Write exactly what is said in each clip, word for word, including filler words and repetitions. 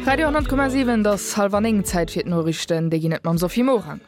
Radio hundert Komma sieben das halber eng Zeit fir Norrichten, de ginnet man Sophie Morang.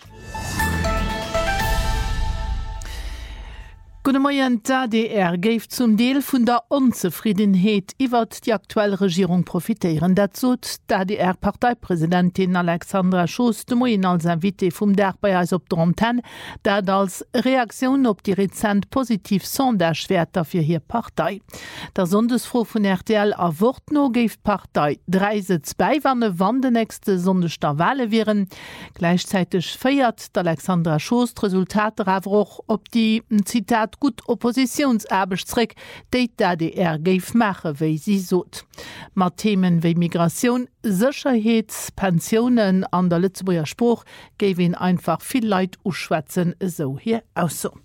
Gute Morgen, D D R geif zum Deel vun der Unzufriedenheit iwwer die aktuelle Regierung profitieren. Dat sot D D R-Parteipräsidentin Alexandra Schoß de Moien als Invité vum D E R bei als op der Antenne, dat als Reaktion op die rezent positiv Sonderschwerter fir hier Partei. Der Sondesfro vun R T L a Wortno geif Partei drei Sitz beiwanne wann de nächste Sondester Wahle wären. Gleichzeitig feiert Alexandra Schoß Resultate awoch op die Zitat gut Oppositionsarbeidsreck déi D D R geif mache, wéi sie sot. Mat Themen wéi Migration, Sicherheet, Pensionen an der Lützeburger Spruch géif einfach viel Leiit uschwätzen so hier aus so.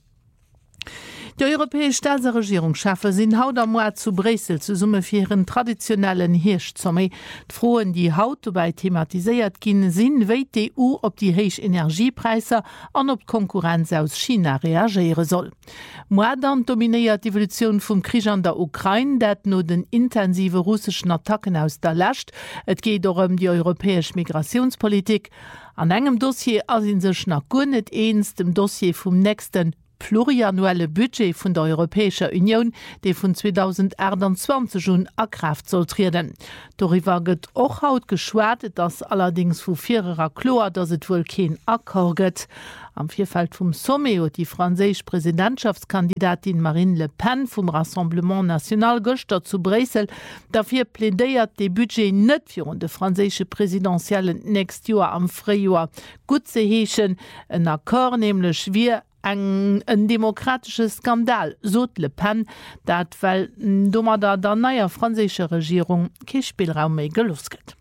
Die europäische Staatsregierung schaffe sinn haut am Moat zu Bresel zu Summe fir ihren traditionellen Hirschzomme. Froen die Haut dabei thematisiert gin sinn wéi D E U op die heich Energiepreise an op Konkurrenz aus China reagiere soll. Moadan dominiert die Evolution vum Krieg an der Ukraine, dat no den intensive russischen Attacken aus der Lächt. Et geht um die europäische Migrationspolitik. An engem Dossier asinn sech nach gunnet eens dem Dossier vum nächsten pluriannuelle Budget vun der Europäischer Union, de vun zweitausendeinundzwanzig schon a Kraft soll treten. Darüber gëtt och haut geschwert, dass allerdings vu vierer Klor, dass et wohl kein Akkor gëtt. Am Vierfeld vum Sommet die französisch Präsidentschaftskandidatin Marine Le Pen vom Rassemblement National Göster zu Bresel dafür plädeiert de Budget net für de französische präsidentiellen nächst Jahr am Freijahr gut ze heechen, en Akkor nämlich wir eng en demokratisches Skandal, sot Le Pen, dat weil dummer da der naier französische Regierung ke Spielraum méi gelusket.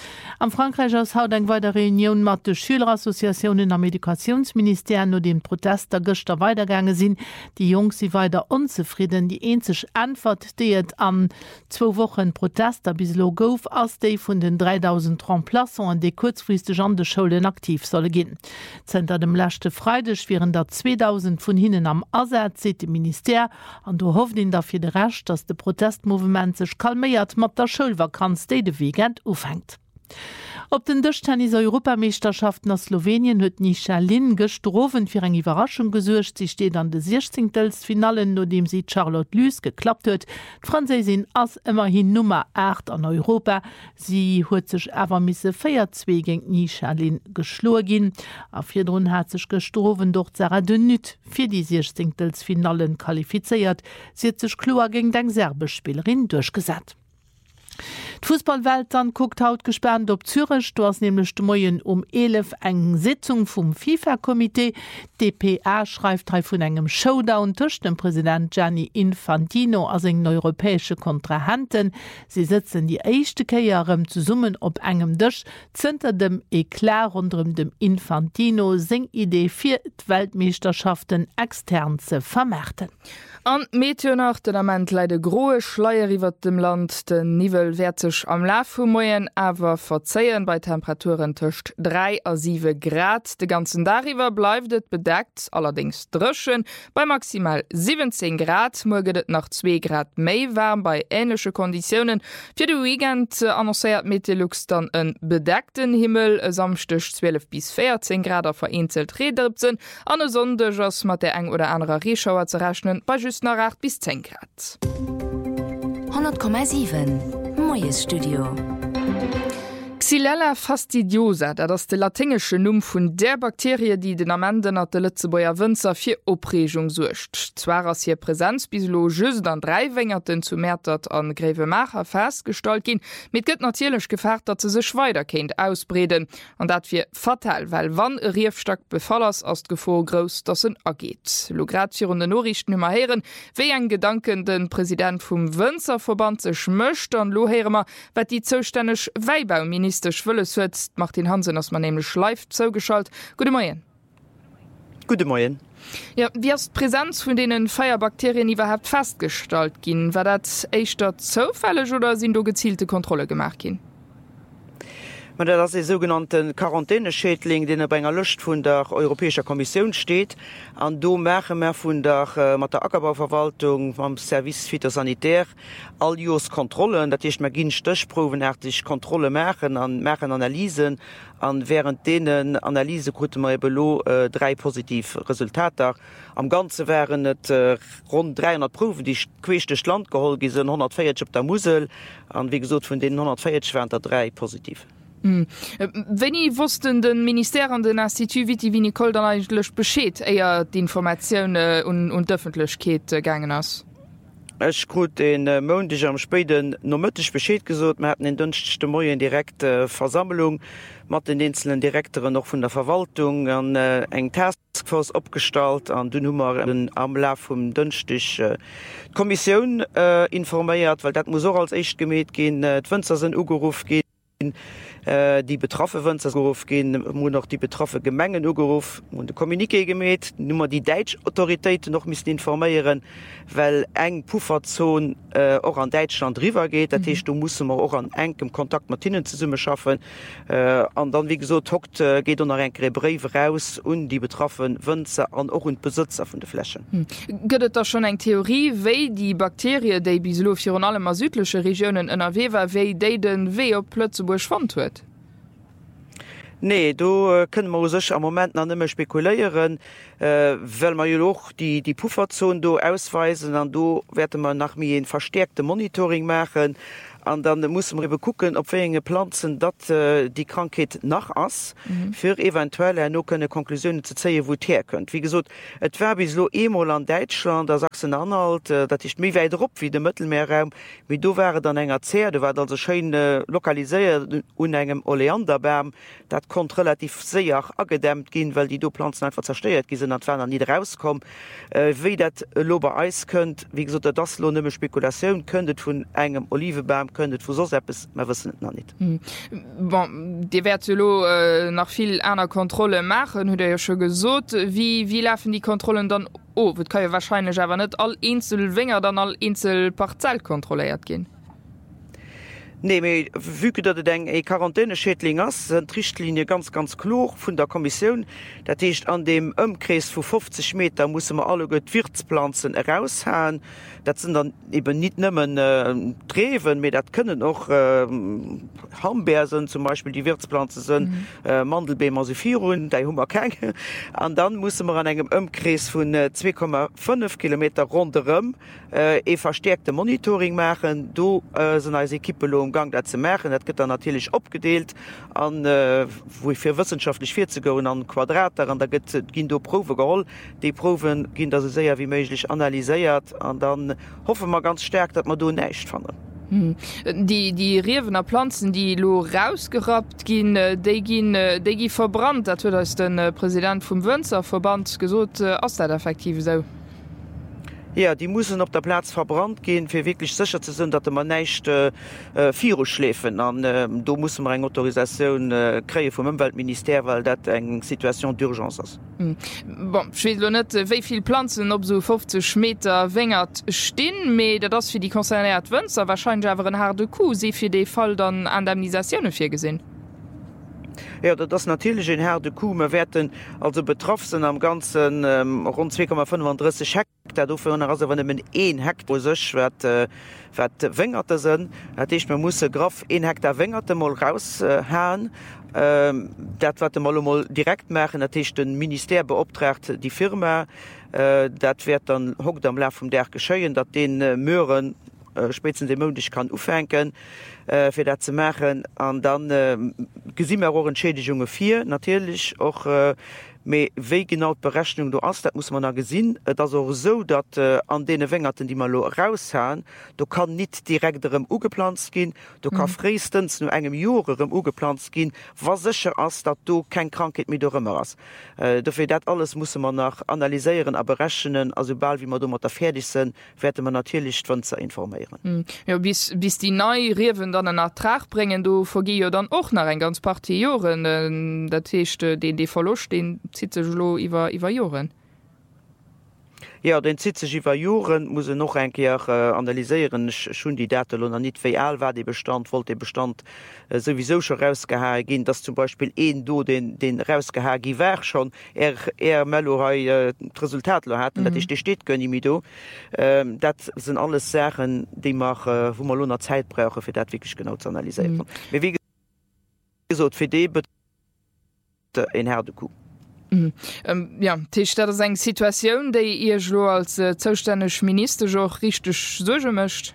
Am Frankreich aus haut eng weiter Reunion mat de Schülerassoziationen am Edukationsminister no dem Protest der Göster weitergange sinn. Die Jungs sie weiter unzufrieden. Die enzech Antwort deet an zwo Wochen Protester bis lo gouf ass déi vun den dreitausend Remplaçants an de kurzfristig an de Schulen aktiv solle gin. Zter dem lächte Freidech wären der zweitausend vun hinnen am Asat se dem Minister an du hofft ihn dafir de recht, dass de Protestmovement sech kalméiert mat der Schulvakanz de de Wegent ufhängt. Op den Dëchtenniser Europameisterschaft nach Slowenien huet Nichalin gestroven fir eng Überraschung gesuercht. Sie steht an de sechzehntelfinalen, no dem sie Charlotte Lys geklappt huet. Franzésin ass immerhin Nummer acht an Europa. Sie huet sech awer misse Feierzwe gegen Nichalin geschlor gin. A firrun hat sech gestroven durch Sarah de Nüt fir die sechzehntelfinalen qualifiziert. Sie hat sech klar gegen deng Serbespielerin durchgesat. Die Fußballwelt dann guckt haut gespernt op Zürich, du hast nämlich de Moien um elf eng Sitzung vom FIFA-Komitee. D P A schreibt drei vun engem Showdown tusch dem Präsident Gianni Infantino as eng europäische Kontrahenten. Sie sitzen die echte Keierem zu summen op engem Tisch, zünter dem Eklat rund um dem Infantino sing Idee fir Weltmeisterschaften extern ze vermerten. An Meteornacht den amment leide groe Schleier iwwer dem Land, den Nivel wert sech am Laf vu Moien awer verzeien bei Temperaturen töcht drei a sieben Grad. De ganzen Dariwer bleifdet bedeckt, allerdings drschen bei maximal siebzehn Grad, morgedet nach zwei Grad méi warm bei ähnliche Konditionen. Für de Weekend annoncéiert Meteorlux dann en bedeckten Himmel, samstech zwölf bis vierzehn Grad vereinzelt Redripsen, an Sonntag ass mat der eng oder anderer Reschauer zu rechnen bei just nach acht bis zehn Grad. hundert Komma sieben Moyes Studio. Xylella fastidiosa, dat ass de latinsche Numm vun der Bakterie, die den Amenden at de Lützeburger Wënzer fir Opregung sucht. Zwar ass hier Präsenz bis lo just an drei Wengerten zu Märtert an Grevemacher feststalt gin, mit gëtt natierlech Gefahr, dat ze sech weiterkennt ausbreden. An dat fir fatal, weil wann e Riefstak befallers as d Gefahr gross dat se ageet. Logratfir de Norrichten ëmmer heren, wéi eng Gedanken den Präsident vum Wënzerverband sech mëcht an Loheremer, wat die zoustännech Weibauminister Schwëlle huet, macht den Hansen ass man nämlich live zougeschalt. Gute Morgen. Gute Morgen. Ja, wie as Präsenz vun denen Feierbakterien überhaupt festgestalt gin, war dat eich dat zofälleg oder sind do gezielte Kontrolle gemacht gin? Das ist sogenannten Quarantäneschädling, den er bei einer Lust von der Europäischer Kommission steht. Und da machen wir von der, äh, mit der Ackerbauverwaltung, vom Service Phytosanitär, all Jahres Kontrollen. Das ist, wir gehen stichprobenartig Kontrollen machen, und machen Analysen. Und während denen Analyse konnten wir eben äh, drei positive Resultate. Am Ganzen wären es äh, rund dreihundert Proben, die quecht das Land geholt sind, hundertvierzig auf der Mosel. Und wie gesagt, von denen hundertvierzig wären da drei positiv. Mm. Wenn I wussten den Minister an den Institut wie wie Nicole dann eigentlich beschéet eier die Informationen und, und Öffentlichkeit äh, gegangen ass. Ech gut den äh, Montag am Späten no mëttech beschéet gesot, wir hatten den dünchte Moien direkte äh, Versammlung mat den einzelnen Direktoren noch vun der Verwaltung an äh, eng Taskforce opgestalt an du Nummer den am Lauf vum dünstech äh, Kommission äh, informéiert, weil dat muss auch als echt gemet gin äh, d'Wënzer sind ugeruf gin. Die betroffen Wënzergeruf gin mo noch die betroffene Gemengen ugeruf und de Kommuniké gemet, Nummer die Deitsch Autoritéiten noch miss informéieren, well eng Pufferzon äh, auch an Deutschland river geht, dat heißt, du muss man auch an engem Kontakt mat innen ze summe schaffen äh, an dann wie gesot hockt äh, geht an enkere Briefe raus und die betroffen Wënzer an och und Besitzer vun de Flächen. Hm. Gëtt da schon eng Theorie, wéi die Bakterie déi bislo fir an allem a südlesche Regionen ënner wewer wéi déi den wéi op Plötzeburg schwann huet? Nee, do äh, können wir sech am Moment an immer spekulieren, äh, weil man jo auch die, die Pufferzone do ausweisen, an do werden man nach mir ein verstärkte Monitoring machen. Und dann muss man eben gucken, ob wir Pflanzen dat äh, die Krankheit nach ass, mhm. für eventuell noch eine Konklusion zu ziehen, wo es herkommt. Wie gesagt, es war bis so einmal an Deutschland, da Sachsen-Anhalt, äh, das ist mehr weiter up wie der Mittelmeerraum, aber da wäre dann enger Zehr, da war also schön äh, lokalisiert und einem Oleanderbaum, das konnte relativ sehr angedämmt gehen, weil die Pflanzen einfach zerstört sind und wenn nicht rauskommen. Äh, wie das lober Eis könnt, wie gesagt, das lohnt eine Spekulation, könntet von einem Olivenbaum könntet vu so seppes ma wëssen net net. Hm. Bon, Di Wertlo äh, nach viel aner Kontrolle machen, huet er ja schon gesot, wie, wie laufen die Kontrollen dann oh, wat kann ja wahrscheinlich awer net all Insel Winger dann all Insel Parzell kontrolliert gin. Nee, wie dat eng e Quarantäneschädling ass sind Richtlinie ganz ganz klar vun der Kommission. Dat heißt, an dem Umkreis vu fünfzig Meter muss man alle gut Wirtspflanzen heraushaen. Dat sind dann eben nicht nimmen äh, Treven, aber dat können auch äh, Hambeeren zum Beispiel die Wirtspflanzen sind, mhm. äh, Mandelbeem Fiun, die hummer keine. Und dann muss man an engem Umkreis von äh, zwei Komma fünf Kilometer rundherum äh, e verstärkte Monitoring machen. Do äh, sind als Ekippe Gang dat ze mechen, dat gëtt er natürlich opgedeelt an äh, wo ich fir wissenschaftlich vier go an Quadrater an der gëtt ginn do Prove geholl. Die Proven ginn dat se séier wie méiglich analyséiert an dann hoffe man ganz stark, dat man do neicht fannnen. Hm. Die, die Riwener Pflanzen, die lo rausgerat gin, déi gin déi gi verbrannt, dat huet ass den äh, Präsident vum Wënzer Verband gesot äh, ass dat effektiv so. Ja, die müssen auf der Platz verbrannt gehen, für wirklich sicher zu sein, dass man nicht äh, Virus schläfen. Und äh, da muss man eine Autorisation äh, kriegen vom Umweltministerium, weil das eine Situation d'urgence ist. Mm. Bon, ich weiß nicht, wie viele Pflanzen auf so fünfzig Meter wengert stehen, aber das für die konzernierten Wünzer wahrscheinlich aber ein harter Coup, sie für den Fall dann Indemnisationen für gesehen. Ja, das natürlich ein harte Coup. Wir werden also betroffen am ganzen ähm, rund zwei Komma fünfunddreißig Hektar. Dafür also wenn man ein Hektar sich wird, äh, wird Wengerte sind. Das heißt, man muss graf ein Hektar Wengerte mal raushauen. Äh, ähm, das wird man mal direkt machen. Das heißt, ein Minister beauftragt die Firma. Äh, das wird dann hockt am Lauf vom Tag geschehen, dass den äh, Möhren Spezen de Mch kann ufennken äh, fir dat ze machen an dann äh, gesinn er auch Entschädigungen vier natürlich och äh, méi wéi genau Berechnung du ass, dat muss man a gesinn, dat auch so, dat äh, an dee Wengerten, die man lo raushaen, du kann net direkterem ugeplant gin, du kann mhm. freestens no engem Jorem ugeplant gin, was secher ass, dat du kein Krankheit mit rëmmer ass. Äh, Dafir dat alles muss man nach analyseieren a berechnen, also bald wie man du mat der fertig sind, werde man natürlich Wënzer informieren. Mhm. Ja, bis, bis die neue Rewen dann einen Ertrag bringen, du vergi ja dann auch nach ein ganz paar Joren, äh, dat heißt, den die Verlust, den iwwer iwwer Joren. Ja, den Zitzegiwer Joren muss noch enkeer äh, analyseieren schon die Daten an net real war de Bestand wollt de Bestand äh, sowieso schon rausgeha gin, dass zum Beispiel een do den den rausgeha giwer schon er er Mellorei äh, Resultat lo hat, mhm. dat ich de steht gönni mi do. Ähm, dat sind alles Sachen, die mach äh, wo man lonner Zeit brauche fir dat wirklich genau zu analysieren. Mhm. wie gesagt, fir de en Herr de Kuh. Mm. Um, ja Tisch dat eng Situationun, déi ihr lo als äh, zoustännech Minister joch richtig soge mëcht.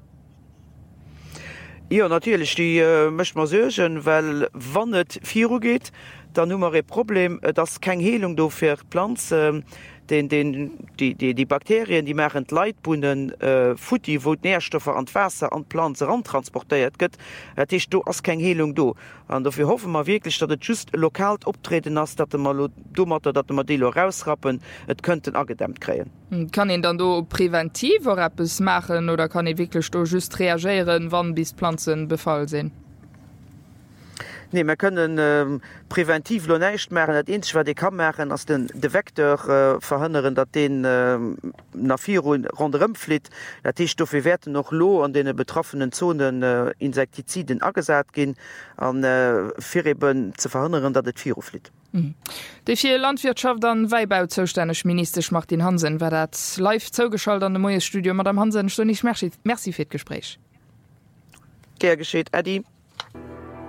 Ja natürlich die äh, mcht man segen, well wannet Viro geht, dann nummer e Problem, äh, dats keng Heung do fir Pflanzen. Äh, Den, den, die, die, die Bakterien, die machen Leitbunden äh, Futti, wo Nährstoffe an Wasser an Pflanzen rantransportiert gëtt, dat ist do ass kein Heung do. Und dafür hoffen wir wirklich, dass es just lokal optreten ass, dat mal dummer, dat man Delo rausrappen, et könnten agedämmt kreen. Kann ihn dann do präventiv oder etwas machen oder kann ich wirklich do just reagieren, wann bis Pflanzen befall sind? Nee, wir können ähm, präventiv lo neicht machen, dat ins de kann machen ass den de Vektor äh, verhënneren, dat den äh, nach vier rondëm flit, dat die Stoffe werden noch lo an den betroffenen Zonen äh, Insektiziden agesat gin an äh, firben ze verhënneren, dat et Viro flit. Mhm. De fir Landwirtschaft an Weibau zoustännech Minister Martin Hansen, war dat live zougeschalt an de Moes Studio, Madame Hansen, sto nicht Merci fir d Gespräch. Ger geschéet Eddie.